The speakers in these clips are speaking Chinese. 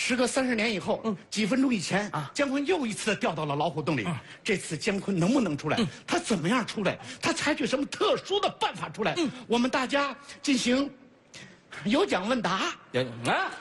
时隔30年以后，几分钟以前啊，姜昆又一次掉到了老虎洞里。这次姜昆能不能出来？他怎么样出来？他采取什么特殊的办法出来？我们大家进行有奖问答。 啊，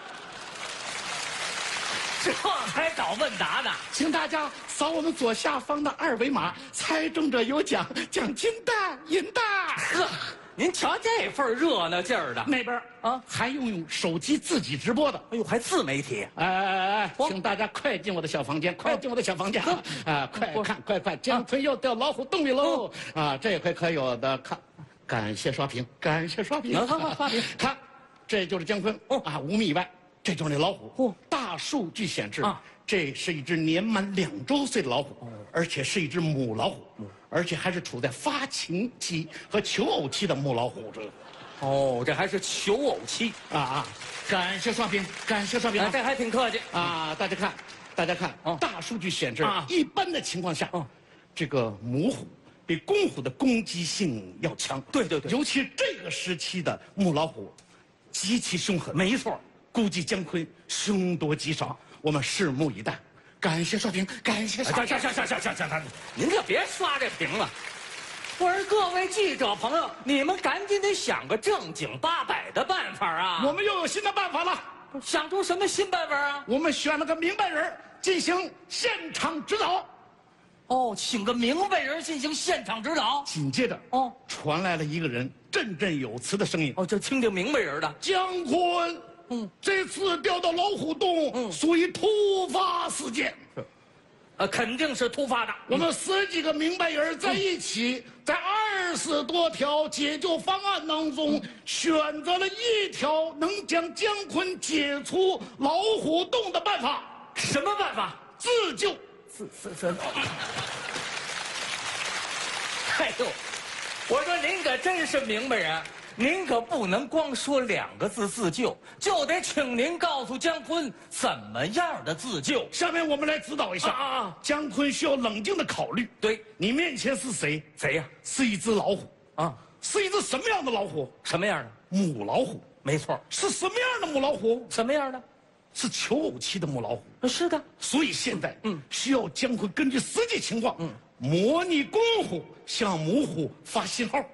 这还搞问答呢？ 请大家扫我们左下方的2维码，猜中者有奖，奖金大银大。 呵，您瞧这份热闹劲儿的， 那边啊还用手机自己直播的。 哎呦，还自媒体！ 哎，请大家快进我的小房间，快进我的小房间啊！快看，快！姜昆又掉老虎洞里喽！啊，这回可有的看。感谢刷屏，感谢刷屏。 刷屏， 看，这就是姜昆啊，5米以外，这就是那老虎。大数据显示啊，这是一只年满2周岁的老虎，而且是一只母老虎，而且还是处在发情期和求偶期的母老虎。 哦，这还是求偶期啊！感谢刷屏，感谢刷屏， 这还挺客气啊！大家看，大数据显示，一般的情况下，这个母虎比公虎的攻击性要强。对，尤其这个时期的母老虎，极其凶狠。没错，估计姜昆凶多吉少，我们拭目以待。感谢刷屏，感谢刷屏。 行，您就别刷这屏了。我说各位记者朋友，你们赶紧得想个正经八百的办法啊！ 我们又有新的办法了， 想出什么新办法啊？ 我们选了个明白人进行现场指导。 哦，请个明白人进行现场指导。 紧接着，传来了一个人振振有词的声音。 就听听明白人的。 姜昆，这次掉到老虎洞，属于突发事件。 肯定是突发的。 我们10几个明白人在一起，在20多条解救方案当中，选择了一条能将姜昆解除老虎洞的办法。 什么办法？ 自救。 哎呦，我说您可真是明白人，您可不能光说2个字自救，就得请您告诉姜昆怎么样的自救。 下面我们来指导一下姜昆需要冷静的考虑。 对， 你面前是谁？ 谁呀？ 是一只老虎啊，是一只什么样的老虎？ 什么样的？ 母老虎。 没错。 是什么样的母老虎？ 什么样的？ 是求偶期的母老虎。 是的。 所以现在需要姜昆根据实际情况模拟公虎向母虎发信号。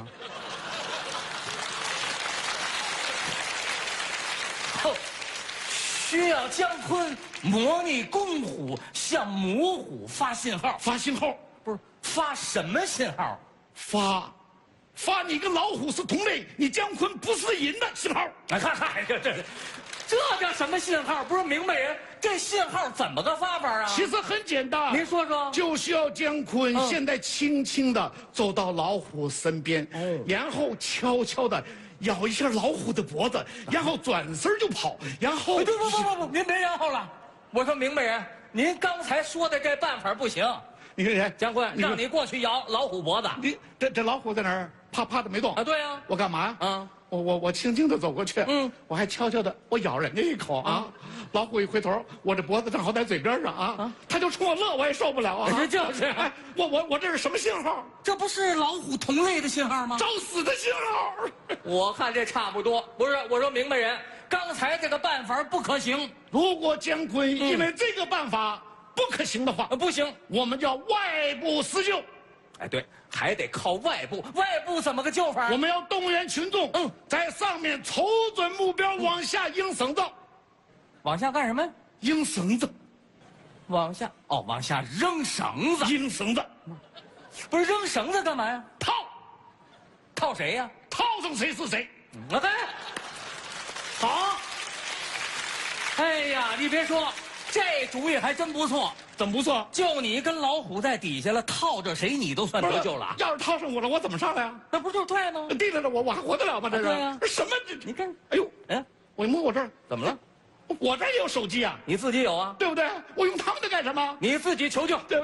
需要姜昆模拟公虎向母虎发信号。 发信号不是发什么信号？ 发你跟老虎是同类，你姜昆不是人的信号。 这叫什么信号？不是明白人，这信号怎么个发法啊？ 其实很简单， 您说说。 就需要姜昆现在轻轻地走到老虎身边，然后悄悄地咬一下老虎的脖子，然后转身就跑，然后不，您别然后了。我说明白人，您刚才说的这办法不行。 你看谁？ 姜昆，让你过去咬老虎脖子。 你这老虎在哪儿？趴的没动啊？对呀。 我干嘛呀？我轻轻地走过去，我还悄悄地我咬人家一口啊。老虎一回头，我这脖子正好在嘴边上啊，他就冲我乐，我也受不了啊。 就是， 我这是什么信号？ 这不是老虎同类的信号吗？ 找死的信号！ 我看这差不多。不是，我说明白人，刚才这个办法不可行。 如果姜昆因为这个办法不可行的话， 不行， 我们叫外部施救。 哎，对，还得靠外部。外部怎么个救法？ 我们要动员群众，在上面瞅准目标，往下扔绳子。 往下干什么？ 扔绳子。 往下往下扔绳子。 扔绳子。 不是扔绳子干嘛呀？套谁呀？ 套上谁是谁。 好。哎呀，你别说，这主意还真不错。 怎么不错？ 就你跟老虎在底下了，套着谁你都算得救了。 要是套上我了，我怎么上来啊？ 那不就是对吗？ 地着了我还活得了吗？这是。 对呀。 什么这？ 你看， 哎呦，我摸我这儿怎么了？ 我这儿也有手机啊。 你自己有啊？ 对不对？我用他们的干什么？ 你自己求救。 对。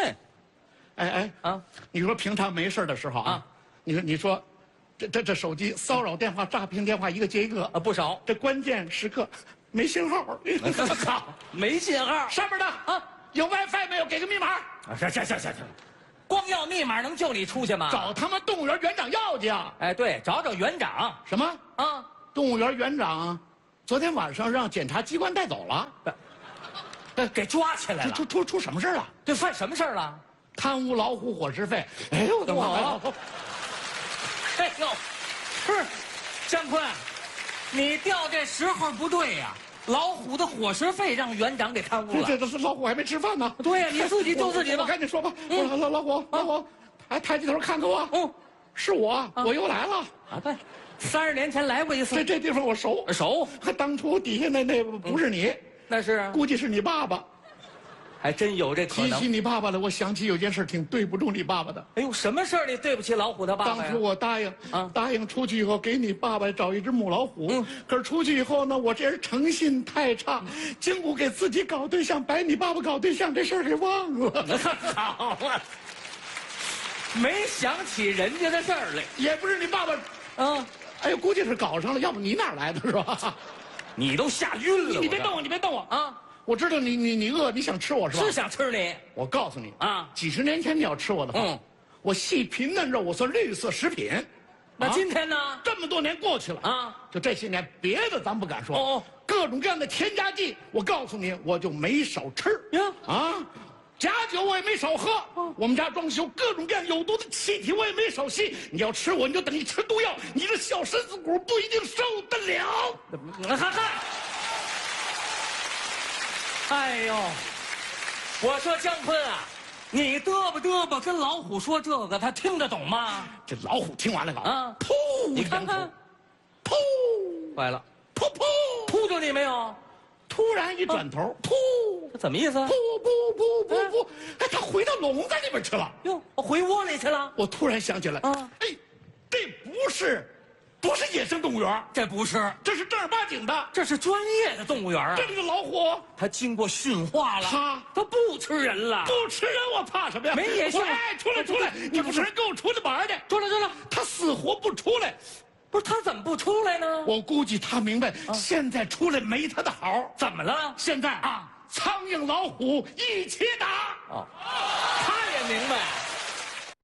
你说平常没事的时候啊，你说，这手机骚扰电话、诈骗电话一个接一个不少。 这关键时刻没信号。 操，没信号。 上面的有 WiFi 没有？给个密码。 行，光要密码能救你出去吗？ 找他们动物园园长要去啊！ 哎，对，找园长。 什么啊？动物园园长昨天晚上让检察机关带走了， 给抓起来了。 出什么事了？ 这犯什么事儿了？ 贪污老虎伙食费。哎呦我的妈呀！ 哎呦，不是，姜昆，你调这时候不对呀。老虎的伙食费让园长给贪污了。 这是老虎还没吃饭呢。 对呀，你自己救自己吧。 我赶紧说吧。老虎，哎，抬起头看看我。嗯，是我，我又来了。 啊，对，30年前来过一次。 这地方我熟。 熟？ 当初底下那不是你， 那是估计是你爸爸。 还真有这可能。 提起你爸爸了，我想起有件事挺对不住你爸爸的。 哎呦，什么事儿你对不起老虎他爸爸呀？ 当初我答应出去以后给你爸爸找一只母老虎。可是出去以后呢，我这人诚信太差，经不给自己搞对象，把你爸爸搞对象这事儿给忘了。 好啊，没想起人家的事儿来。 也不是你爸爸，哎呦，估计是搞上了，要不你哪来的是吧？ 你都吓晕了。 你别动我啊！我知道你饿，你想吃我是吧？ 是想吃你。 我告诉你啊， 几十年前你要吃我的话，我细皮嫩肉，我算绿色食品。 那今天呢？ 这么多年过去了啊，就这些年，别的咱不敢说。各种各样的添加剂，我告诉你，我就没少吃呀。假酒我也没少喝。我们家装修各种各样有毒的气体，我也没少吸。你要吃我，你就等于吃毒药，你这小身子骨不一定受得了。 哈哈。哎呦，我说姜昆啊，你嘚啵跟老虎说这个，他听得懂吗？ 这老虎听完了啊， 噗！ 你看看， 噗， 坏了， 噗， 扑住你没有？ 突然一转头，噗， 这怎么意思？ 噗，哎，他回到笼子里边去了。 哟，我回窝里去了。 我突然想起来，哎，这不是野生动物园， 这不是， 这是正儿八经的， 这是专业的动物园啊！ 这个老虎， 它经过驯化了，它不吃人了， 不吃人，我怕什么呀？ 没野性！ 哎，出来！你不吃人，给我出来玩去！ 出来！ 它死活不出来， 不是它怎么不出来呢？ 我估计它明白，现在出来没它的好。 怎么了？ 现在苍蝇老虎一起打。 他也明白。